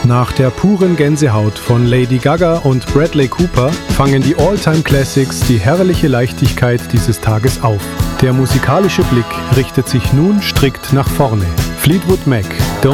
Nach der puren Gänsehaut von Lady Gaga und Bradley Cooper fangen die All-Time-Classics die herrliche Leichtigkeit dieses Tages auf. Der musikalische Blick richtet sich nun strikt nach vorne. Fleetwood Mac, Don't